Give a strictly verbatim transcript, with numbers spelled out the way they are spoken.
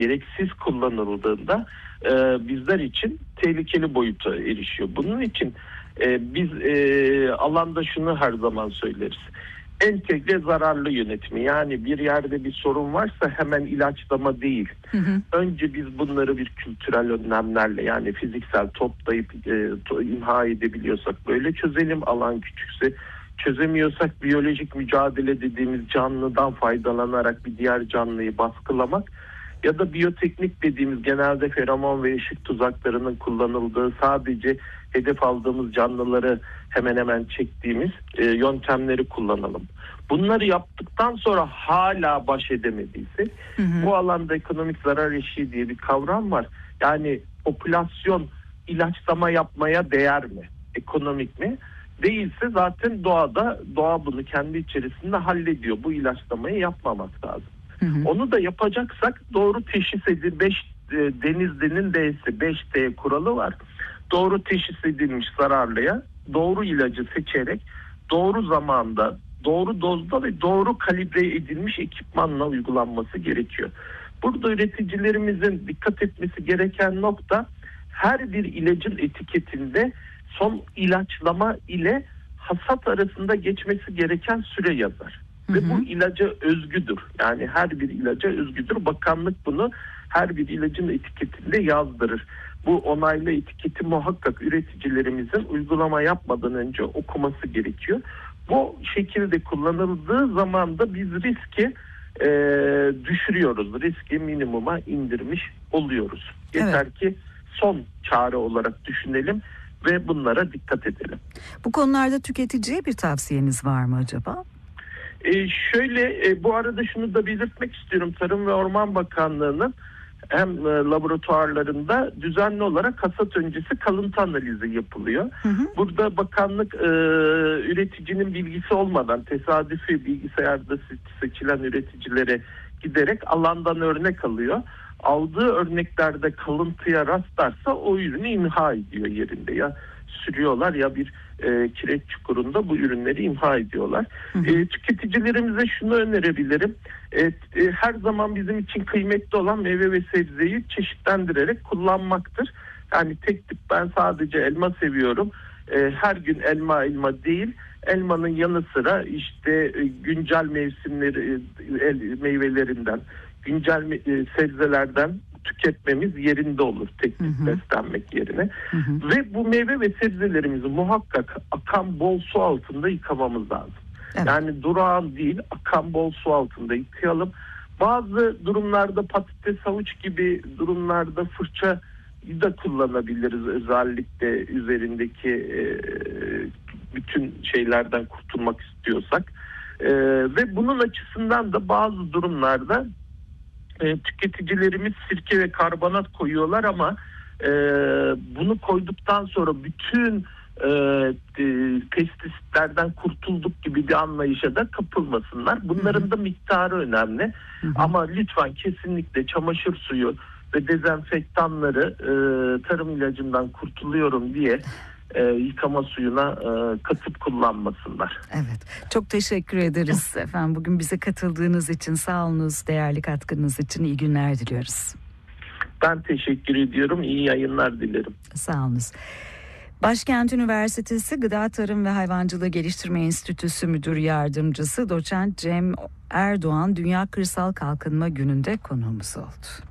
gereksiz kullanıldığında e, bizler için tehlikeli boyuta erişiyor. Bunun için e, biz e, alanda şunu her zaman söyleriz. Entegre zararlı yönetimi, yani bir yerde bir sorun varsa hemen ilaçlama değil. Hı hı. Önce biz bunları bir kültürel önlemlerle, yani fiziksel toplayıp e, to, imha edebiliyorsak böyle çözelim, alan küçükse. Çözemiyorsak biyolojik mücadele dediğimiz canlıdan faydalanarak bir diğer canlıyı baskılamak ya da biyoteknik dediğimiz genelde feromon ve ışık tuzaklarının kullanıldığı, sadece hedef aldığımız canlıları hemen hemen çektiğimiz e, yöntemleri kullanalım. Bunları yaptıktan sonra hala baş edemediysek, hı hı. bu alanda ekonomik zarar eşiği diye bir kavram var. Yani popülasyon ilaçlama yapmaya değer mi? Ekonomik mi? Değilse zaten doğada, doğa bunu kendi içerisinde hallediyor. Bu ilaçlamayı yapmamak lazım. Hı hı. Onu da yapacaksak doğru teşhis edilmiş, beş e, Denizli'nin D'si, beş D kuralı var. Doğru teşhis edilmiş zararlıya doğru ilacı seçerek doğru zamanda, doğru dozda ve doğru kalibre edilmiş ekipmanla uygulanması gerekiyor. Burada üreticilerimizin dikkat etmesi gereken nokta, her bir ilacın etiketinde son ilaçlama ile hasat arasında geçmesi gereken süre yazar. Hı hı. Ve bu ilaca özgüdür. Yani her bir ilaca özgüdür. Bakanlık bunu her bir ilacın etiketinde yazdırır. Bu onaylı etiketi muhakkak üreticilerimizin uygulama yapmadan önce okuması gerekiyor. Bu şekilde kullanıldığı zaman da biz riski e, düşürüyoruz. Riski minimuma indirmiş oluyoruz. Yeter evet. ki son çare olarak düşünelim ve bunlara dikkat edelim. Bu konularda tüketiciye bir tavsiyeniz var mı acaba? Ee, şöyle e, bu arada şunu da belirtmek istiyorum. Tarım ve Orman Bakanlığı'nın hem e, laboratuvarlarında düzenli olarak hasat öncesi kalıntı analizi yapılıyor. Hı hı. Burada bakanlık e, üreticinin bilgisi olmadan tesadüfi bilgisayarda seçilen üreticilere giderek alandan örnek alıyor. Aldığı örneklerde kalıntıya rastlarsa o ürünü imha ediyor yerinde. Ya sürüyorlar ya bir e, kireç çukurunda bu ürünleri imha ediyorlar. Hı hı. E, tüketicilerimize şunu önerebilirim. E, e, her zaman bizim için kıymetli olan meyve ve sebzeyi çeşitlendirerek kullanmaktır. Yani tek tip ben sadece elma seviyorum. E, her gün elma elma değil. Elmanın yanı sıra işte e, güncel mevsimleri e, meyvelerinden, güncel e, sebzelerden tüketmemiz yerinde olur teknik hı hı. beslenmek yerine. Hı hı. Ve bu meyve ve sebzelerimizi muhakkak akan bol su altında yıkamamız lazım. Evet. Yani durağan değil, akan bol su altında yıkayalım. Bazı durumlarda patates, havuç gibi durumlarda fırça da kullanabiliriz. Özellikle üzerindeki e, bütün şeylerden kurtulmak istiyorsak. E, ve bunun açısından da bazı durumlarda E, tüketicilerimiz sirke ve karbonat koyuyorlar ama e, bunu koyduktan sonra bütün e, e, pestisitlerden kurtulduk gibi bir anlayışa da kapılmasınlar. Bunların Hı-hı. da miktarı önemli. Hı-hı. Ama lütfen kesinlikle çamaşır suyu ve dezenfektanları e, tarım ilacından kurtuluyorum diye E, yıkama suyuna e, katıp kullanmasınlar. Evet. Çok teşekkür ederiz efendim. Bugün bize katıldığınız için sağ olunuz. Değerli katkınız için iyi günler diliyoruz. Ben teşekkür ediyorum. İyi yayınlar dilerim. Sağ olunuz. Başkent Üniversitesi Gıda Tarım ve Hayvancılığı Geliştirme Enstitüsü Müdür Yardımcısı Doçent Cem Erdoğan Dünya Kırsal Kalkınma Günü'nde konuğumuz oldu.